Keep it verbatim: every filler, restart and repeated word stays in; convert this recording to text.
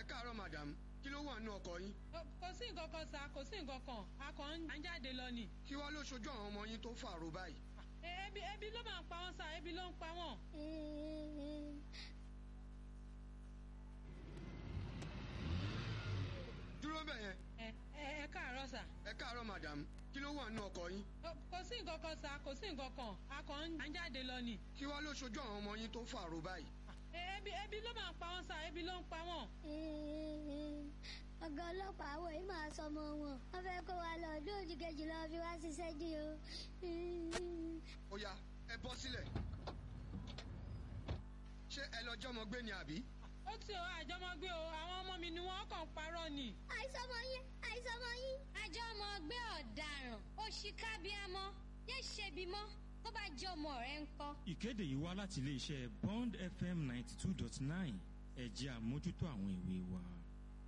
káàárọ̀ madam, kí ló wà nínú ọkọ̀ yín? Kò sí nǹkan kan sá, kò sí nǹkan kan. A kàn ń jáde lọ ni. Kí wá ló ṣojú àwọn ọmọ yín tó fàrò báyìí? Ebi ebi ló máa ń pa wọ́n sá, ebi ló ń pa wọ́n. Dúró bẹ̀ yẹn. Ẹ ẹ káàárọ̀ sá. Ẹ káàárọ̀ madam, kí ló wà nínú ọkọ̀ yín? Kò sí nǹkan kan sá, kò sí nǹkan kan. A kàn ń jáde lọ ni. Kí wá ló ṣojú àwọn ọmọ yín tó fàrò báyìí? Ebi ebi ló máa ń pa wọ́n sá, ebi ló ń pa wọ́n. Ọ̀gá ọlọ́pàá àwọn yìí máa sọmọ wọn. Wọ́n fẹ́ kó wa lọ ọdún òjì kejì lọ fi wá ṣiṣẹ́ dí o. Ó yá, ẹ bọ́ sílẹ̀. Ṣé ẹ lọ jọmọ gbé ni àbí? Ó ti o àjọmọgbé o, àwọn ọmọ mi ni wọ́n kàn parọ́ ni. Àìsọmọ yín, àìsọmọ yín. Àjọmọgbé ọ̀daràn, òṣìkàbíàmọ́, yé ṣebi mọ́, tó bá jẹ́ ọmọ rẹ̀ ń kọ́. Ìkéde yìí wá láti iléeṣẹ́ Bond F M ninety two dot nine. Ẹ jẹ́ àmójútó àwọn ìwé wa.